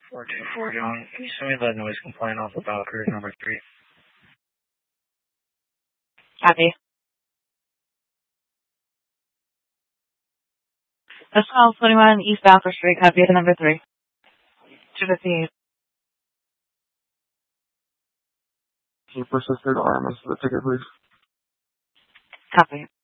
424 John, can you send me the noise complaint off about cruise number 3? Copy. This call 21 eastbound for Street, copy to number 3. 258. Persisted RMS for the ticket, please. Copy.